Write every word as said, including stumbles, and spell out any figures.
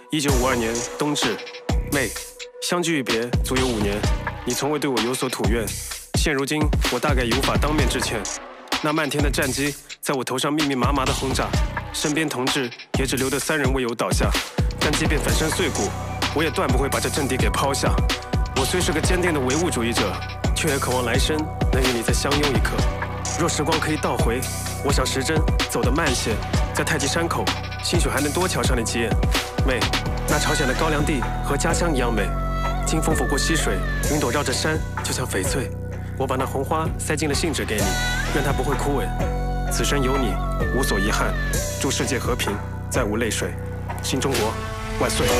一九五二年冬至，妹，相距一别足有五年，你从未对我有所吐怨。现如今，我大概已无法当面致歉。那漫天的战机在我头上密密麻麻的轰炸，身边同志也只留得三人未有倒下。但即便粉身碎骨，我也断不会把这阵地给抛下。我虽是个坚定的唯物主义者，却也渴望来生能与你再相拥一刻。若时光可以倒回，我想时针走得慢些，在太极山口，兴许还能多瞧上你几眼。妹，那朝鲜的高粱地和家乡一样美，清风拂过溪水，云朵绕着山，就像翡翠。我把那红花塞进了信纸给你，愿它不会枯萎。此生有你，无所遗憾。祝世界和平，再无泪水。新中国万岁！